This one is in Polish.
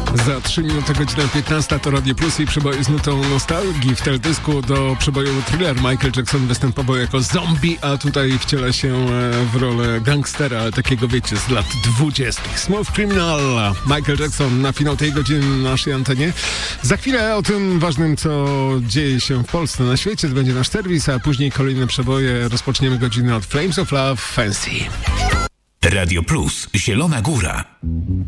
Za 3 minuty godzina 15 to Radio Plus i przeboje z nutą nostalgii. W teledysku do przeboju Thriller Michael Jackson występował jako zombie, a tutaj wciela się w rolę gangstera, ale takiego wiecie z lat 20. Smooth Criminal, Michael Jackson na finał tej godziny na naszej antenie. Za chwilę o tym ważnym, co dzieje się w Polsce, na świecie, to będzie nasz serwis, a później kolejne przeboje. Rozpoczniemy godzinę od Flames of Love, Fancy. Radio Plus, Zielona Góra.